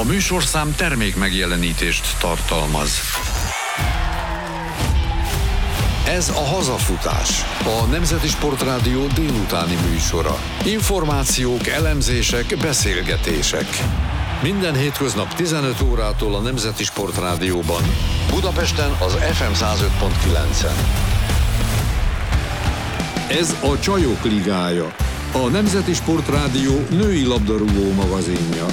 A műsorszám termék megjelenítést tartalmaz. Ez a Hazafutás, a Nemzeti Sportrádió délutáni műsora. Információk, elemzések, beszélgetések. Minden hétköznap 15 órától a Nemzeti Sportrádióban. Budapesten az FM 105.9-en. Ez a Csajok Ligája, a Nemzeti Sportrádió női labdarúgó magazinja.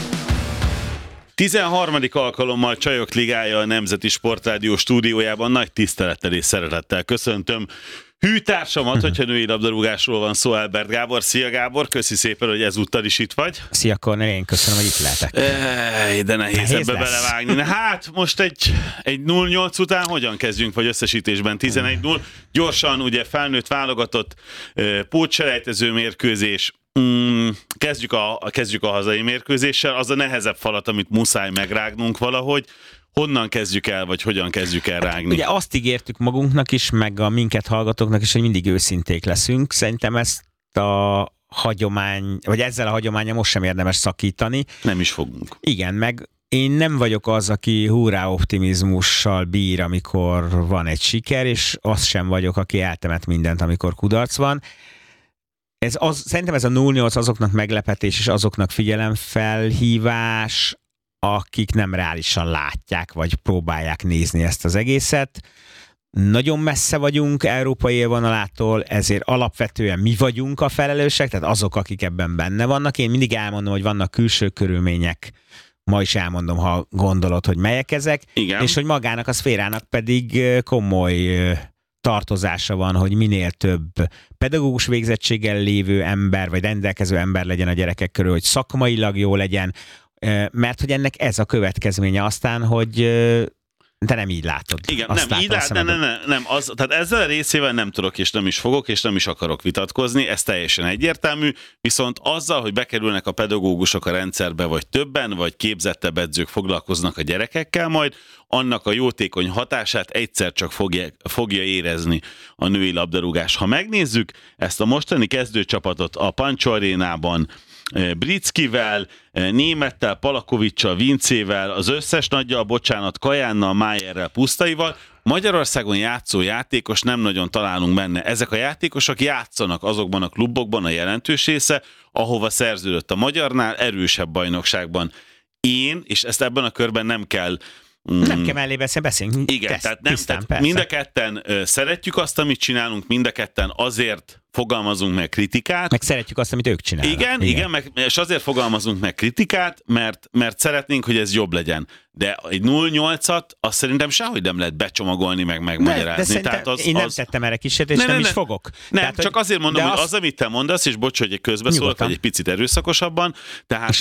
13. alkalommal Csajok Ligája a Nemzeti Sportrádió stúdiójában. Nagy tisztelettel és szeretettel köszöntöm hűtársamat, hogyha női labdarúgásról van szó, Albert Gábor. Szia Gábor, köszi szépen, hogy ezúttal is itt vagy. Szia Kornél, én köszönöm, hogy itt lehetek. De nehéz ebbe belevágni. Na, hát most egy 0-8 után hogyan kezdjünk, vagy összesítésben 11-0. Gyorsan, ugye felnőtt válogatott pótselejtező mérkőzés. Kezdjük a hazai mérkőzéssel. Az a nehezebb falat, amit muszáj megrágnunk valahogy. Honnan kezdjük el, vagy hogyan kezdjük el rágni? Ugye azt ígértük magunknak is, meg a minket hallgatóknak is, hogy mindig őszinték leszünk. Szerintem ezt a hagyomány, vagy ezzel a hagyománnyal most sem érdemes szakítani. Nem is fogunk. Igen, meg én nem vagyok az, aki hurrá optimizmussal bír, amikor van egy siker, és az sem vagyok, aki eltemet mindent, amikor kudarc van. Szerintem ez a 0-8 azoknak meglepetés, és azoknak figyelemfelhívás, akik nem reálisan látják, vagy próbálják nézni ezt az egészet. Nagyon messze vagyunk európai élvonalától, ezért alapvetően mi vagyunk a felelősek, tehát azok, akik ebben benne vannak. Én mindig elmondom, hogy vannak külső körülmények, ma is elmondom, ha gondolod, hogy melyek ezek, igen. És hogy magának a szférának pedig komoly tartozása van, hogy minél több pedagógus végzettséggel lévő ember, vagy rendelkező ember legyen a gyerekek körül, hogy szakmailag jó legyen, mert hogy ennek ez a következménye aztán, hogy te nem így látod. Igen, nem így látod, nem. Tehát ezzel a részével nem tudok, és nem is fogok, és nem is akarok vitatkozni, ez teljesen egyértelmű, viszont azzal, hogy bekerülnek a pedagógusok a rendszerbe, vagy többen, vagy képzettebb edzők foglalkoznak a gyerekekkel majd, annak a jótékony hatását egyszer csak fogja érezni a női labdarúgás. Ha megnézzük ezt a mostani kezdőcsapatot a Pancsó Arénában, Brickivel, Némettel, Palakovicsal, Vincével, az összes nagyjal, Kajánnal, Májerrel, Pusztaival, Magyarországon játszó játékos nem nagyon találunk benne. Ezek a játékosok játszanak azokban a klubokban, a jelentős része, ahova szerződött a magyarnál, erősebb bajnokságban. És ezt ebben a körben nem kell mellé beszélni. Igen, tehát mind a ketten szeretjük azt, amit csinálunk, mind a ketten azért fogalmazunk meg kritikát. Meg szeretjük azt, amit ők csinálnak. Igen, és azért fogalmazunk meg kritikát, mert szeretnénk, hogy ez jobb legyen. De egy 0-8-at azt szerintem sehogy nem lehet becsomagolni, meg megmagyarázni. Tehát én nem tettem erre kísérletést, és nem is fogok. Nem, tehát, csak azért mondom, hogy az, amit te mondasz, és bocs, hogy közbeszólok, vagy egy picit erőszakosabban, tehát